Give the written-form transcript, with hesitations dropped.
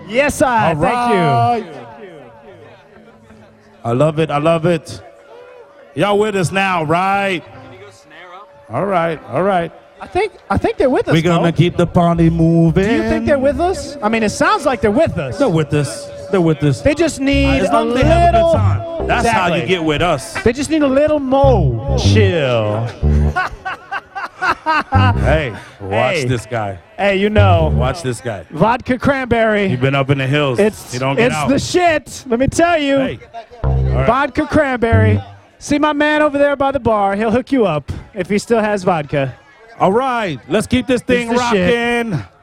Yes, I. All Thank you. right. I love it. I love it. Y'all with us now, right? Can you go snare up? All right. All right. I think they're with us. We're going to Mo. keep the party moving. Do you think they're with us? I mean, it sounds like they're with us. They're with us. They're with us. They just need As a long as little. they have a good time. That's how Exactly. you get with us. They just need a little more chill. Hey, watch Hey. this guy. Hey, you know, Watch this guy. vodka cranberry. You've been up in the hills. It's you don't get it's out. the shit. Let me tell you. Hey. All right. Vodka cranberry. See my man over there by the bar. He'll hook you up if he still has vodka. All right. Let's keep this thing the shit. rocking.